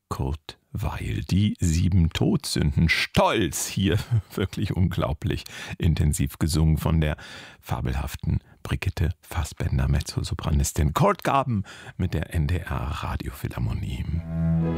Kurt Weill. Die 7 Todsünden. Stolz hier, wirklich unglaublich intensiv gesungen von der fabelhaften Brigitte Fassbender, Mezzosopranistin. Kurt Gaben mit der NDR Radiophilharmonie.